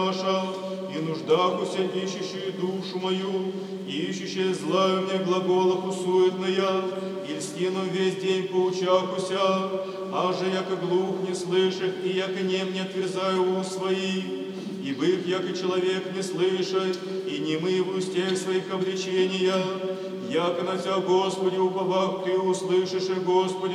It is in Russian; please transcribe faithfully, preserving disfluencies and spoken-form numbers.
наша, и нуждахуся ищущую душу мою, ищущая зла мне глаголах суетная, и льстину весь день поучахуся, а же яко глух не слышах, и яко нем не отверзаю уст свои, и быв, яко человек не слышать, и немы в устях своих обличения, яко на Тя, Господи, уповах, Ты услышишь, Господи,